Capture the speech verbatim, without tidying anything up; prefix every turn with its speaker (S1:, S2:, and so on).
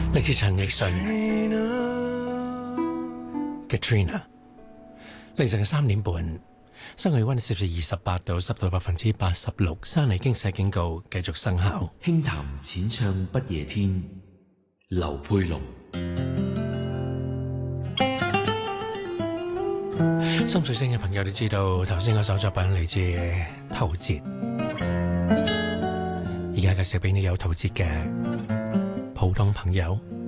S1: 嚟自陳奕迅嘅 Trina， 凌晨嘅三點半，室外氣溫攝氏二十八度，濕度百分之八十六，山泥傾瀉警告繼續生效。
S2: 輕談淺唱不夜天，劉佩龍。
S1: 心水清嘅朋友，你知道頭先嗰首作品嚟自陶喆，而家介紹俾你有陶喆嘅普通朋友。